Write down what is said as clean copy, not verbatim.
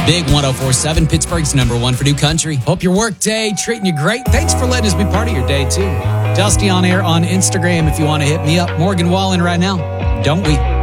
Big 104.7, Pittsburgh's number one for new country. Hope your work day treating you great. Thanks for letting us be part of your day, too. Dusty on air on Instagram if you want to hit me up. Morgan Wallen right now. Don't we?